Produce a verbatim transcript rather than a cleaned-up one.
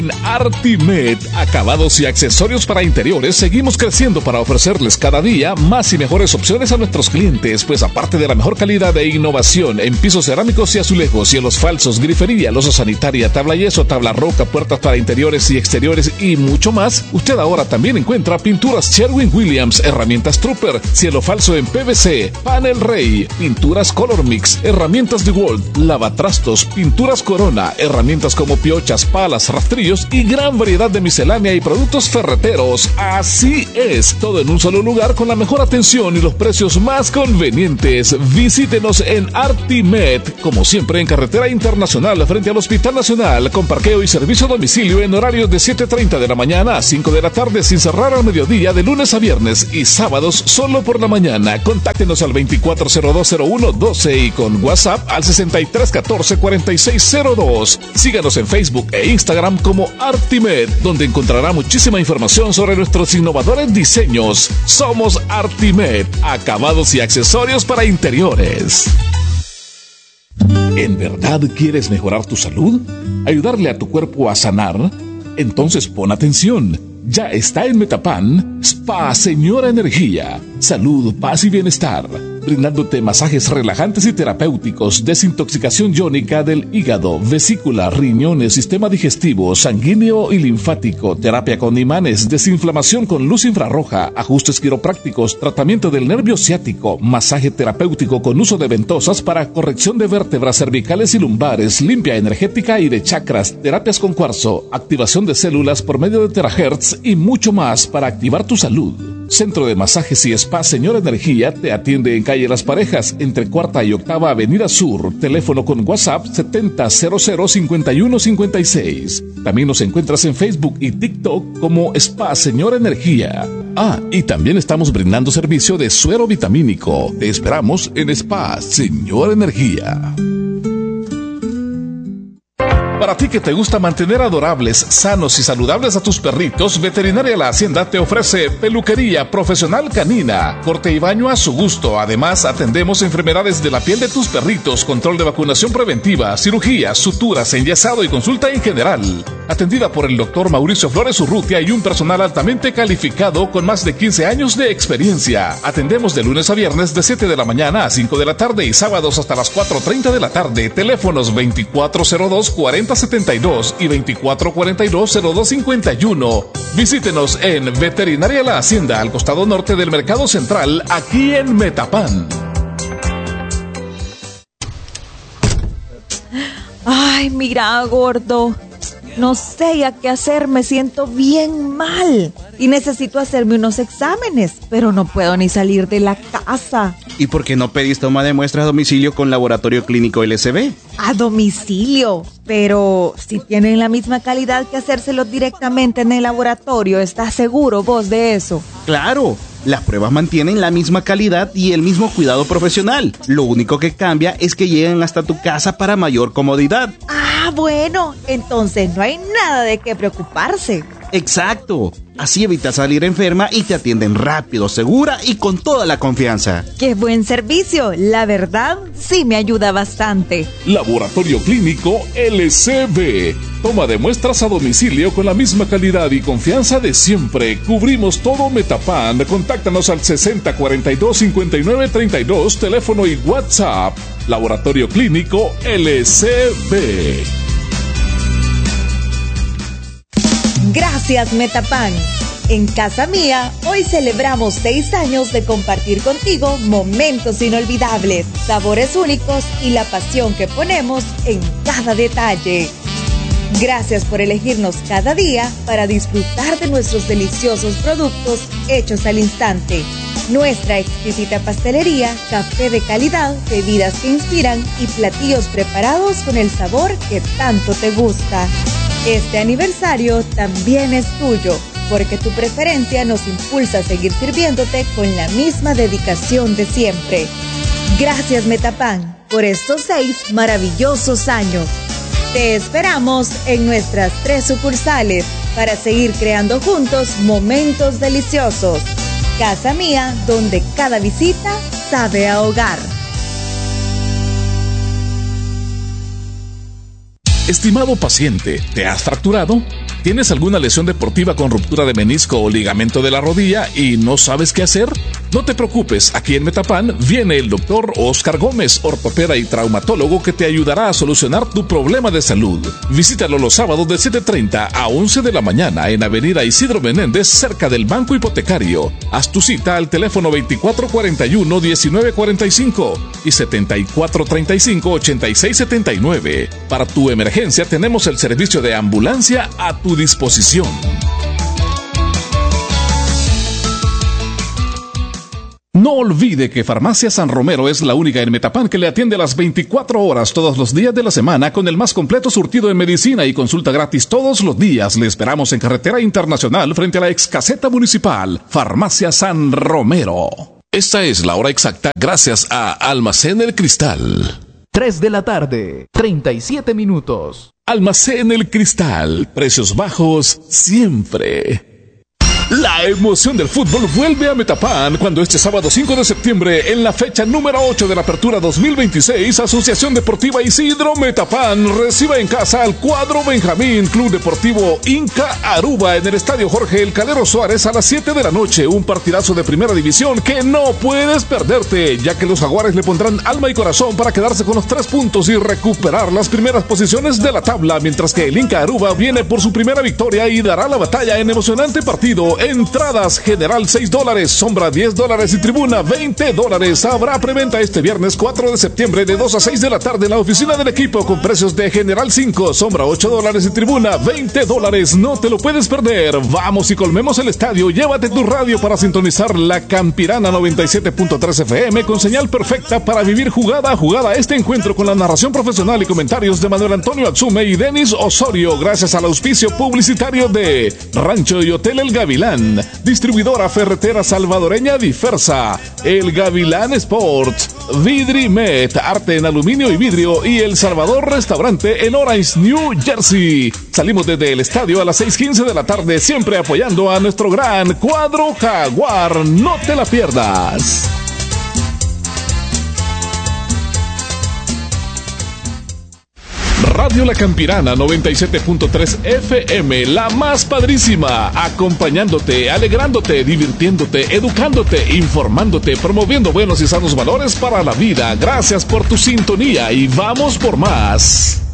En Artimed, acabados y accesorios para interiores, seguimos creciendo para ofrecerles cada día más y mejores opciones a nuestros clientes, pues aparte de la mejor calidad e innovación en pisos cerámicos y azulejos, cielos falsos, grifería, losa sanitaria, tabla yeso, tabla roca, puertas para interiores y exteriores y mucho más, usted ahora también encuentra pinturas Sherwin-Williams, herramientas Trooper, cielo falso en P V C, panel Rey, pinturas Color Mix, herramientas DeWalt, lavatrastos, pinturas Corona, herramientas como piochas, palas, rastrillos y gran variedad de miscelánea y productos ferreteros. Así es, todo en un solo lugar con la mejor atención y los precios más convenientes. Visítenos en Artimed, como siempre en Carretera Internacional frente al Hospital Nacional, con parqueo y servicio a domicilio en horarios de siete treinta de la mañana a cinco de la tarde sin cerrar al mediodía de lunes a viernes y sábados solo por la mañana. Contáctenos al veinticuatro cero dos cero uno doce y con WhatsApp al sesenta y tres catorce cuarenta y seis cero dos. Síganos en Facebook e Instagram como Artimed, donde encontrará muchísima información sobre nuestros innovadores diseños. Somos Artimed, acabados y accesorios para interiores. ¿En verdad quieres mejorar tu salud? ¿Ayudarle a tu cuerpo a sanar? Entonces pon atención. Ya está en Metapan Spa Señora Energía. Salud, paz y bienestar, brindándote masajes relajantes y terapéuticos, desintoxicación iónica del hígado, vesícula, riñones, sistema digestivo, sanguíneo y linfático, terapia con imanes, desinflamación con luz infrarroja, ajustes quiroprácticos, tratamiento del nervio ciático, masaje terapéutico con uso de ventosas para corrección de vértebras cervicales y lumbares, limpia energética y de chakras, terapias con cuarzo, activación de células por medio de terahertz y mucho más para activar tu salud. Centro de Masajes y Spa Señora Energía te atiende en calle Las Parejas, entre Cuarta y Octava Avenida Sur. Teléfono con WhatsApp setenta cero cero cincuenta y uno cincuenta y seis. También nos encuentras en Facebook y TikTok como Spa Señora Energía. Ah, y también estamos brindando servicio de suero vitamínico. Te esperamos en Spa Señora Energía. Para ti que te gusta mantener adorables, sanos y saludables a tus perritos, Veterinaria La Hacienda te ofrece peluquería profesional canina, corte y baño a su gusto. Además, atendemos enfermedades de la piel de tus perritos, control de vacunación preventiva, cirugías, suturas, enyesado y consulta en general. Atendida por el doctor Mauricio Flores Urrutia y un personal altamente calificado con más de quince años de experiencia. Atendemos de lunes a viernes de siete de la mañana a cinco de la tarde y sábados hasta las cuatro treinta de la tarde. Teléfonos veinticuatro cero dos cuarenta setenta y dos y veinticuatro cuarenta y dos cero dos cincuenta y uno. Visítenos en Veterinaria La Hacienda, al costado norte del Mercado Central, aquí en Metapan. Ay, mira, gordo. No sé ya qué hacer, me siento bien mal. Y necesito hacerme unos exámenes, pero no puedo ni salir de la casa. ¿Y por qué no pedís toma de muestra a domicilio con Laboratorio Clínico L S B? A domicilio, pero si tienen la misma calidad que hacérselo directamente en el laboratorio, ¿estás seguro vos de eso? ¡Claro! Las pruebas mantienen la misma calidad y el mismo cuidado profesional. Lo único que cambia es que llegan hasta tu casa para mayor comodidad. Ah, bueno, entonces no hay nada de qué preocuparse. Exacto. Así evitas salir enferma y te atienden rápido, segura y con toda la confianza. ¡Qué buen servicio! La verdad, sí me ayuda bastante. Laboratorio Clínico L C B. Toma de muestras a domicilio con la misma calidad y confianza de siempre. Cubrimos todo Metapan. Contáctanos al sesenta cuarenta y dos cincuenta y nueve treinta y dos, teléfono y WhatsApp. Laboratorio Clínico L C B. Gracias, Metapan. En Casa Mía, hoy celebramos seis años de compartir contigo momentos inolvidables, sabores únicos y la pasión que ponemos en cada detalle. Gracias por elegirnos cada día para disfrutar de nuestros deliciosos productos hechos al instante. Nuestra exquisita pastelería, café de calidad, bebidas que inspiran y platillos preparados con el sabor que tanto te gusta. Este aniversario también es tuyo, porque tu preferencia nos impulsa a seguir sirviéndote con la misma dedicación de siempre. Gracias, Metapan, por estos seis maravillosos años. Te esperamos en nuestras tres sucursales para seguir creando juntos momentos deliciosos. Casa Mía, donde cada visita sabe a hogar. Estimado paciente, ¿te has fracturado? ¿Tienes alguna lesión deportiva con ruptura de menisco o ligamento de la rodilla y no sabes qué hacer? No te preocupes, aquí en Metapan viene el doctor Oscar Gómez, ortopeda y traumatólogo, que te ayudará a solucionar tu problema de salud. Visítalo los sábados de siete treinta a once de la mañana en Avenida Isidro Menéndez, cerca del Banco Hipotecario. Haz tu cita al teléfono veinticuatro cuarenta y uno, diecinueve cuarenta y cinco y setenta y cuatro treinta y cinco, ochenta y seis setenta y nueve. Para tu emergencia tenemos el servicio de ambulancia a tu disposición. No olvide que Farmacia San Romero es la única en Metapan que le atiende a las veinticuatro horas todos los días de la semana con el más completo surtido en medicina y consulta gratis todos los días. Le esperamos en Carretera Internacional frente a la ex caseta municipal. Farmacia San Romero. Esta es la hora exacta gracias a Almacén El Cristal. tres de la tarde, treinta y siete minutos. Almacén El Cristal. Precios bajos siempre. La emoción del fútbol vuelve a Metapan cuando este sábado cinco de septiembre, en la fecha número ocho de la Apertura dos mil veintiséis, Asociación Deportiva Isidro Metapán reciba en casa al cuadro Benjamín Club Deportivo Inca Aruba en el Estadio Jorge El Calero Suárez a las siete de la noche. Un partidazo de primera división que no puedes perderte, ya que los jaguares le pondrán alma y corazón para quedarse con los tres puntos y recuperar las primeras posiciones de la tabla, mientras que el Inca Aruba viene por su primera victoria y dará la batalla en emocionante partido. Entradas general seis dólares, sombra diez dólares y tribuna veinte dólares. Habrá preventa este viernes cuatro de septiembre de dos a seis de la tarde en la oficina del equipo con precios de general cinco, sombra ocho dólares y tribuna veinte dólares. No te lo puedes perder. Vamos y colmemos el estadio. Llévate tu radio para sintonizar la Campirana noventa y siete punto tres F M con señal perfecta para vivir jugada a jugada este encuentro con la narración profesional y comentarios de Manuel Antonio Atsume y Denis Osorio, gracias al auspicio publicitario de Rancho y Hotel El Gavilán, distribuidora ferretera salvadoreña Diversa, El Gavilán Sports, Vidrimet, arte en aluminio y vidrio, y El Salvador Restaurante en Orange, New Jersey. Salimos desde el estadio a las seis quince de la tarde, siempre apoyando a nuestro gran cuadro Jaguar. No te la pierdas. Radio La Campirana noventa y siete punto tres F M, la más padrísima, acompañándote, alegrándote, divirtiéndote, educándote, informándote, promoviendo buenos y sanos valores para la vida. Gracias por tu sintonía y vamos por más.